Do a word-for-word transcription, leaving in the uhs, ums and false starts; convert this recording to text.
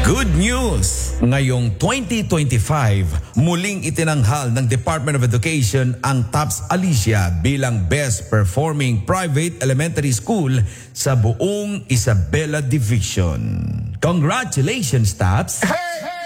Good news! Ngayong twenty twenty-five, muling itinanghal ng Department of Education ang TOPS Alicia bilang Best Performing Private Elementary School sa buong Isabela Division. Congratulations, TOPS!